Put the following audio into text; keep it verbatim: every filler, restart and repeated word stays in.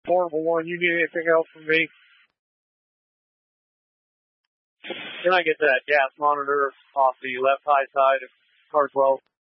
Portable one, you need anything else from me? Can I get that gas monitor off the left high side of car twelve?